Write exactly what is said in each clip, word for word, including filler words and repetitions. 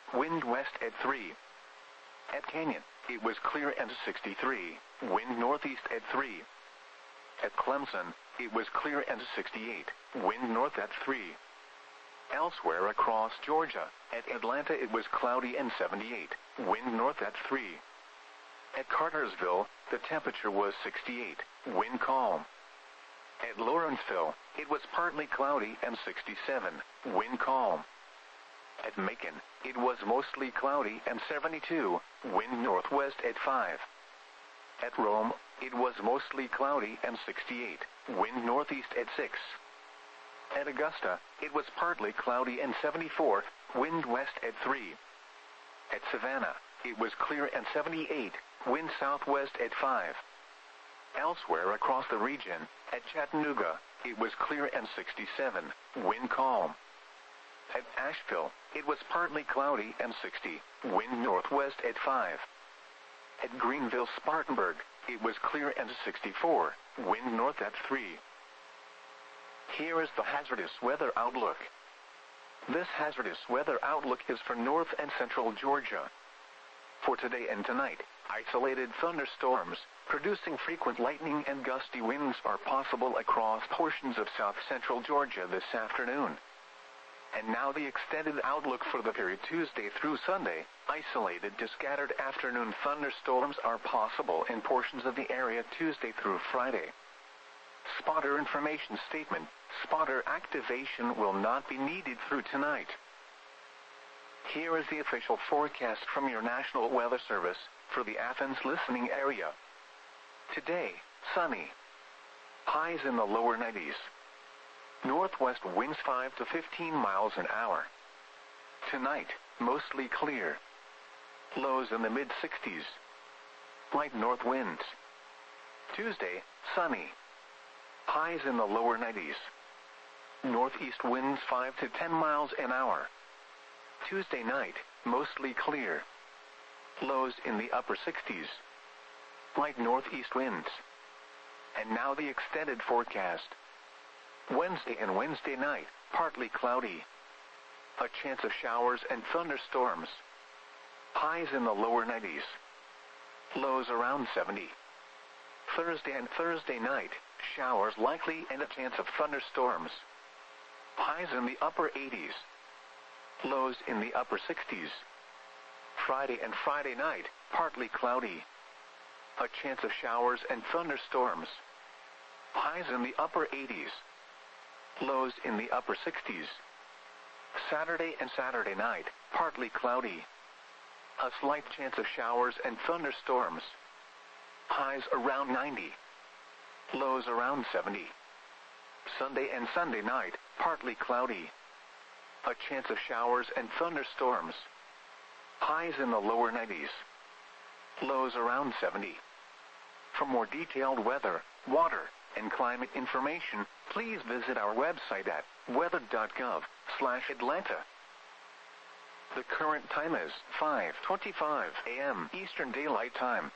wind west at three. At Canyon, it was clear and sixty-three, wind northeast at three. At Clemson, it was clear and sixty-eight, wind north at three. Elsewhere across Georgia, at Atlanta it was cloudy and seventy-eight, wind north at three. At Cartersville, the temperature was sixty-eight, wind calm. At Lawrenceville, it was partly cloudy and sixty-seven, wind calm. At Macon, it was mostly cloudy and seventy-two, wind northwest at five. At Rome, it was mostly cloudy and sixty-eight, wind northeast at six. At Augusta, it was partly cloudy and seventy-four, wind west at three. At Savannah, it was clear and seventy-eight, wind southwest at five. Elsewhere across the region, at Chattanooga, it was clear and sixty-seven, wind calm. At Asheville, it was partly cloudy and sixty, wind northwest at five. At Greenville-Spartanburg, it was clear and sixty-four, wind north at three. Here is the hazardous weather outlook. This hazardous weather outlook is for north and central Georgia. For today and tonight, isolated thunderstorms, producing frequent lightning and gusty winds are possible across portions of south-central Georgia this afternoon. And now the extended outlook for the period Tuesday through Sunday. Isolated to scattered afternoon thunderstorms are possible in portions of the area Tuesday through Friday. Spotter information statement. Spotter activation will not be needed through tonight. Here is the official forecast from your National Weather Service for the Athens listening area. Today, sunny. Highs in the lower nineties. Northwest winds five to fifteen miles an hour. Tonight, mostly clear. Lows in the mid-sixties. Light north winds. Tuesday, sunny. Highs in the lower nineties. Northeast winds five to ten miles an hour. Tuesday night, mostly clear. Lows in the upper sixties. Light northeast winds. And now the extended forecast. Wednesday and Wednesday night, partly cloudy. A chance of showers and thunderstorms. Highs in the lower nineties. Lows around seventy. Thursday and Thursday night, showers likely and a chance of thunderstorms. Highs in the upper eighties. Lows in the upper sixties. Friday and Friday night, partly cloudy. A chance of showers and thunderstorms. Highs in the upper eighties. Lows in the upper sixties. Saturday and Saturday night, partly cloudy. A slight chance of showers and thunderstorms. Highs around ninety. Lows around seventy. Sunday and Sunday night, partly cloudy. A chance of showers and thunderstorms. Highs in the lower nineties. Lows around seventy. For more detailed weather, water, and climate information, please visit our website at weather dot gov slash Atlanta. The current time is five twenty-five a m Eastern Daylight Time.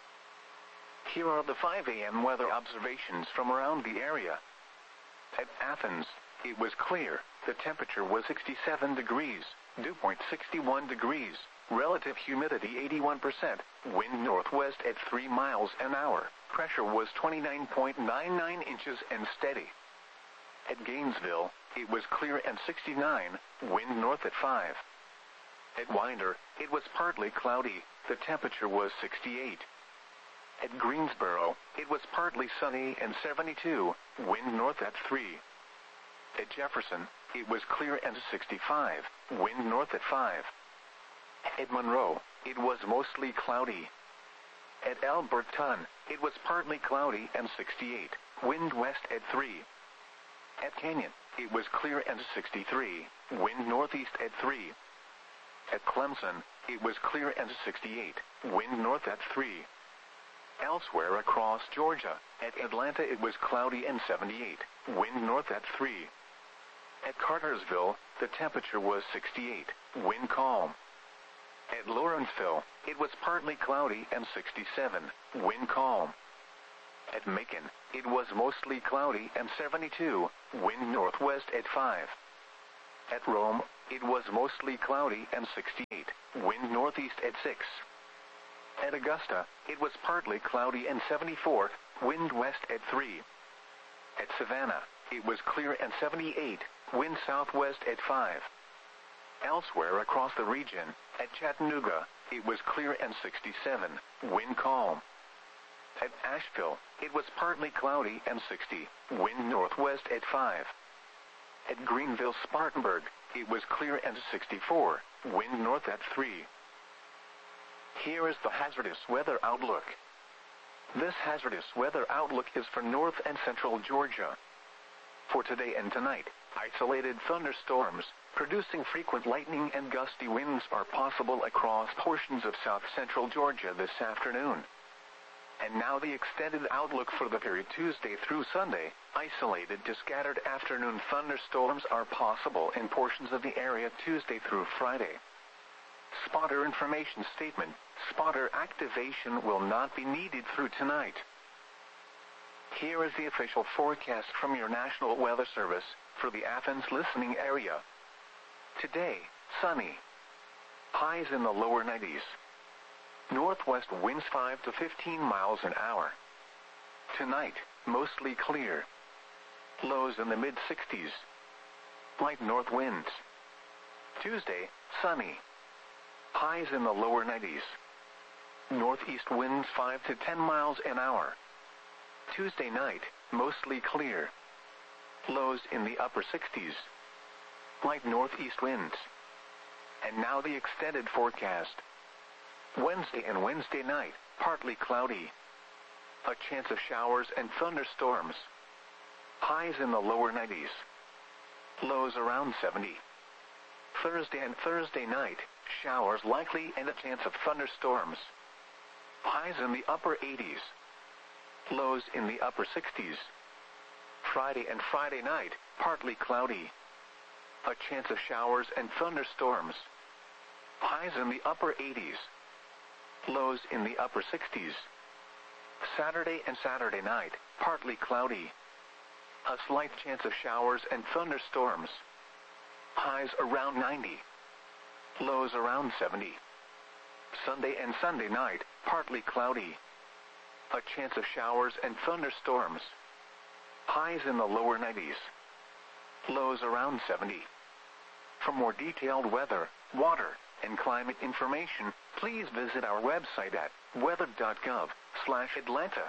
Here are the five a m weather observations from around the area. At Athens, it was clear. The temperature was sixty-seven degrees, dew point sixty-one degrees, relative humidity eighty-one percent, wind northwest at three miles an hour, pressure was twenty-nine point nine nine inches and steady. At Gainesville, it was clear and sixty-nine, wind north at five. At Winder, it was partly cloudy, the temperature was sixty-eight. At Greensboro, it was partly sunny and seventy-two, wind north at three. At Jefferson, it was clear and sixty-five, wind north at five. At Monroe, it was mostly cloudy. At Alberton, it was partly cloudy and sixty-eight, wind west at three. At Canyon, it was clear and sixty-three, wind northeast at three. At Clemson, it was clear and sixty-eight, wind north at three. Elsewhere across Georgia, at Atlanta it was cloudy and seventy-eight, wind north at three. At Cartersville, the temperature was sixty-eight, wind calm. At Lawrenceville, it was partly cloudy and sixty-seven, wind calm. At Macon, it was mostly cloudy and seventy-two, wind northwest at five. At Rome, it was mostly cloudy and sixty-eight, wind northeast at six. At Augusta, it was partly cloudy and seventy-four, wind west at three. At Savannah, it was clear and seventy-eight, wind southwest at five. Elsewhere across the region, at Chattanooga, it was clear and sixty-seven, wind calm. At Asheville, it was partly cloudy and sixty, wind northwest at five. At Greenville-Spartanburg, it was clear and sixty-four, wind north at three. Here is the hazardous weather outlook. This hazardous weather outlook is for north and central Georgia. For today and tonight, isolated thunderstorms, producing frequent lightning and gusty winds are possible across portions of south-central Georgia this afternoon. And now the extended outlook for the period Tuesday through Sunday. Isolated to scattered afternoon thunderstorms are possible in portions of the area Tuesday through Friday. Spotter information statement. Spotter activation will not be needed through tonight. Here is the official forecast from your National Weather Service for the Athens listening area. Today, sunny. Highs in the lower nineties. Northwest winds five to fifteen miles an hour. Tonight, mostly clear. Lows in the mid-sixties. Light north winds. Tuesday, sunny. Highs in the lower nineties. Northeast winds five to ten miles an hour. Tuesday night, mostly clear. Lows in the upper sixties. Light northeast winds. And now the extended forecast. Wednesday and Wednesday night, partly cloudy. A chance of showers and thunderstorms. Highs in the lower nineties. Lows around seventy. Thursday and Thursday night, showers likely and a chance of thunderstorms. Highs in the upper eighties. Lows in the upper sixties. Friday and Friday night, partly cloudy. A chance of showers and thunderstorms. Highs in the upper eighties. Lows in the upper sixties. Saturday and Saturday night, partly cloudy. A slight chance of showers and thunderstorms. Highs around ninety. Lows around seventy. Sunday and Sunday night, partly cloudy. A chance of showers and thunderstorms. Highs in the lower nineties. Lows around seventy. For more detailed weather, water, and climate information, please visit our website at weather dot gov slash Atlanta.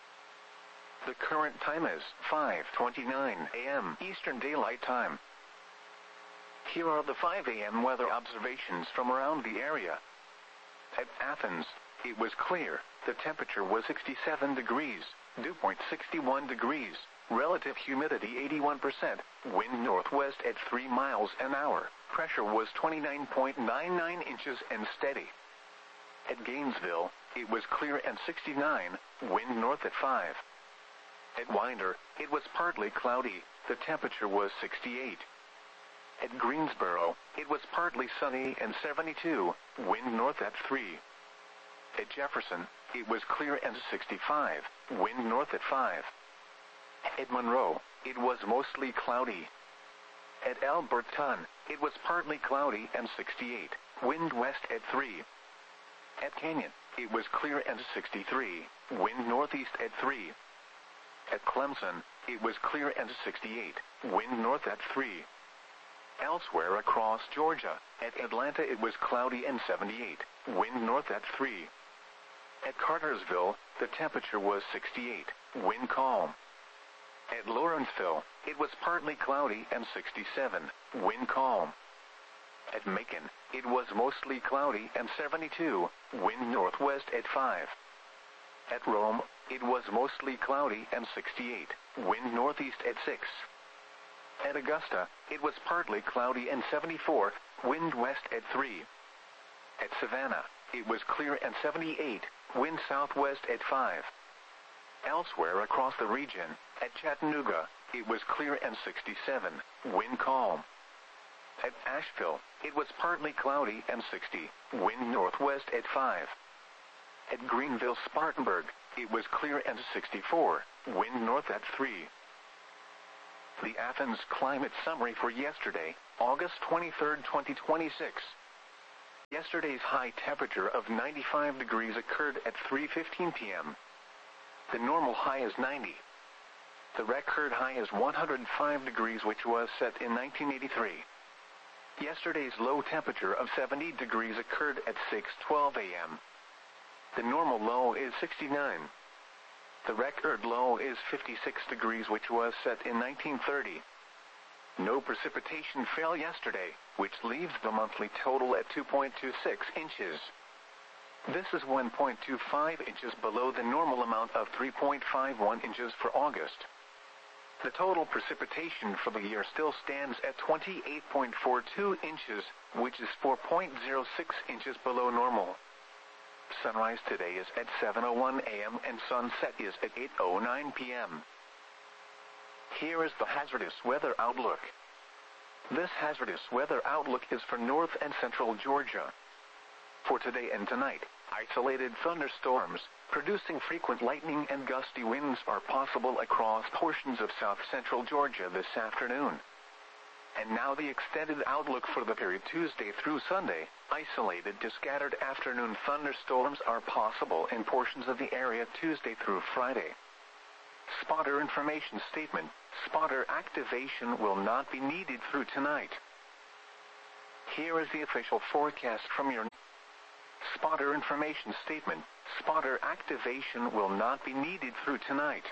The current time is five twenty-nine a m Eastern Daylight Time. Here are the five a m weather observations from around the area. At Athens, it was clear. The temperature was sixty-seven degrees, dew point sixty-one degrees, relative humidity eighty-one percent, wind northwest at three miles an hour, pressure was twenty-nine point nine nine inches and steady. At Gainesville, it was clear and sixty-nine, wind north at five. At Winder, it was partly cloudy, the temperature was sixty-eight. At Greensboro, it was partly sunny and seventy-two, wind north at three. At Jefferson, it was clear and sixty-five, wind north at five. At Monroe, it was mostly cloudy. At Alberton, it was partly cloudy and sixty-eight, wind west at three. At Canyon, it was clear and sixty-three, wind northeast at three. At Clemson, it was clear and sixty-eight, wind north at three. Elsewhere across Georgia, at Atlanta it was cloudy and seventy-eight, wind north at three. At Cartersville, the temperature was sixty-eight, wind calm. At Lawrenceville, it was partly cloudy and sixty-seven, wind calm. At Macon, it was mostly cloudy and seventy-two, wind northwest at five. At Rome, it was mostly cloudy and sixty-eight, wind northeast at six. At Augusta, it was partly cloudy and seventy-four, wind west at three. At Savannah, it was clear and seventy-eight, wind southwest at five. Elsewhere across the region, at Chattanooga, it was clear and sixty-seven, wind calm. At Asheville, it was partly cloudy and sixty, wind northwest at five. At Greenville-Spartanburg, it was clear and sixty-four, wind north at three. The Athens climate summary for yesterday, August twenty-third, twenty twenty-six. Yesterday's high temperature of ninety-five degrees occurred at three fifteen p m The normal high is ninety. The record high is one hundred five degrees, which was set in nineteen eighty-three. Yesterday's low temperature of seventy degrees occurred at six twelve a m The normal low is sixty-nine. The record low is fifty-six degrees, which was set in nineteen thirty. No precipitation fell yesterday, which leaves the monthly total at two point two six inches. This is one point two five inches below the normal amount of three point five one inches for August. The total precipitation for the year still stands at twenty-eight point four two inches, which is four point zero six inches below normal. Sunrise today is at seven oh one a m and sunset is at eight oh nine p m Here is the hazardous weather outlook. This hazardous weather outlook is for north and central Georgia. For today and tonight, isolated thunderstorms, producing frequent lightning and gusty winds, are possible across portions of south-central Georgia this afternoon. And now the extended outlook for the period Tuesday through Sunday. Isolated to scattered afternoon thunderstorms are possible in portions of the area Tuesday through Friday. Spotter information statement: spotter activation will not be needed through tonight. Here is the official forecast from your spotter information statement: spotter activation will not be needed through tonight.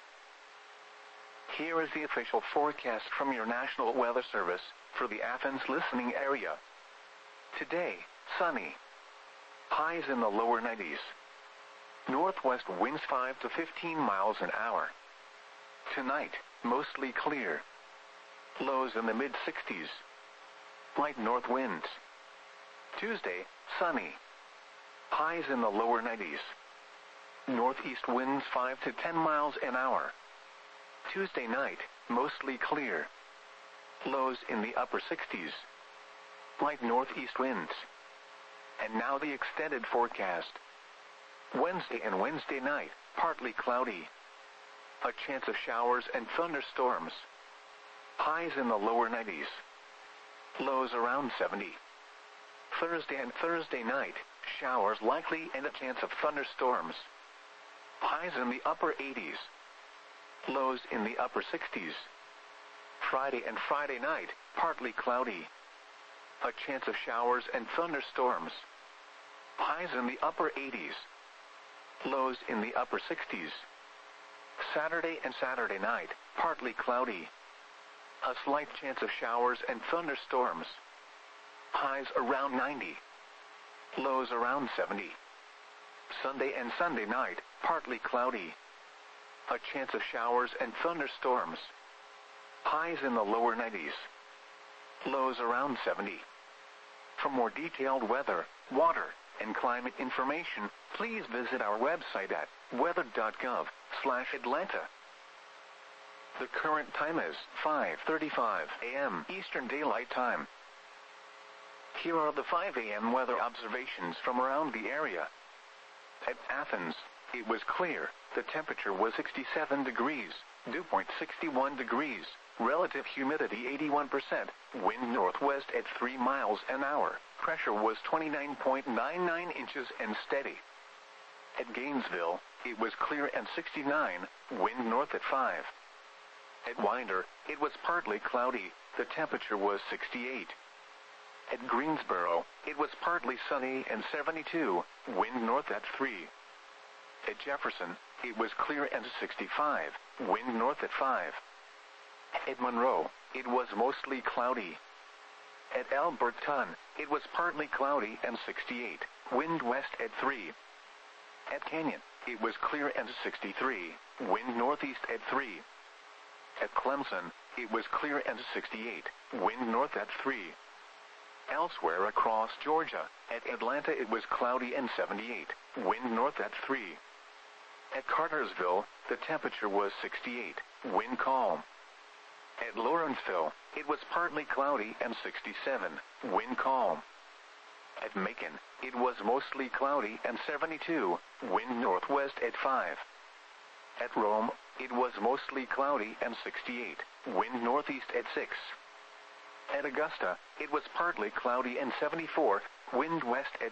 Here is the official forecast from your National Weather Service for the Athens listening area. Today, sunny. Highs in the lower nineties. Northwest winds five to fifteen miles an hour. Tonight, mostly clear. Lows in the mid sixties. Light north winds. Tuesday, sunny. Highs in the lower nineties. Northeast winds five to ten miles an hour. Tuesday night, mostly clear. Lows in the upper sixties. Light northeast winds. And now the extended forecast. Wednesday and Wednesday night, partly cloudy. A chance of showers and thunderstorms. Highs in the lower nineties. Lows around seventy. Thursday and Thursday night, showers likely and a chance of thunderstorms. Highs in the upper eighties. Lows in the upper sixties. Friday and Friday night, partly cloudy. A chance of showers and thunderstorms. Highs in the upper eighties. Lows in the upper sixties. Saturday and Saturday night, partly cloudy. A slight chance of showers and thunderstorms. Highs around ninety. Lows around seventy. Sunday and Sunday night, partly cloudy. A chance of showers and thunderstorms. Highs in the lower nineties. Lows around seventy. For more detailed weather, water, and climate information, please visit our website at weather dot gov slash Atlanta. The current time is five thirty-five a m Eastern Daylight Time. Here are the five a m weather observations from around the area. At Athens, it was clear. The temperature was sixty-seven degrees, dew point sixty-one degrees, relative humidity eighty-one percent, wind northwest at three miles an hour, pressure was twenty-nine point nine nine inches and steady. At Gainesville, it was clear and sixty-nine, wind north at five. At Winder, it was partly cloudy, the temperature was sixty-eight. At Greensboro, it was partly sunny and seventy-two, wind north at three. At Jefferson, it was clear and sixty-five, wind north at five. At Monroe, it was mostly cloudy. At Alberton, it was partly cloudy and sixty-eight, wind west at three. At Canyon, it was clear and sixty-three, wind northeast at three. At Clemson, it was clear and sixty-eight, wind north at three. Elsewhere across Georgia, at Atlanta it was cloudy and seventy-eight, wind north at three. At Cartersville, the temperature was sixty-eight, wind calm. At Lawrenceville, it was partly cloudy and sixty-seven, wind calm. At Macon, it was mostly cloudy and seventy-two, wind northwest at five. At Rome, it was mostly cloudy and sixty-eight. Wind northeast at six. At Augusta, it was partly cloudy and seventy-four. Wind west at